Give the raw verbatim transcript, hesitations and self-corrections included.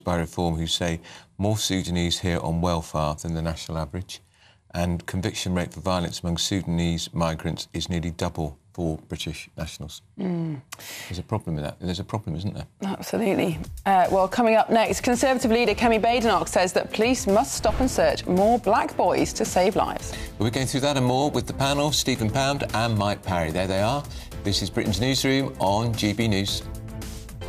by Reform who say more Sudanese here on welfare than the national average, and conviction rate for violence among Sudanese migrants is nearly double for British nationals. Mm. There's a problem with that. There's a problem, isn't there? Absolutely. Uh, well, coming up next, Conservative leader Kemi Badenoch says that police must stop and search more black boys to save lives. We're going through that and more with the panel, Stephen Pound and Mike Parry. There they are. This is Britain's Newsroom on G B News.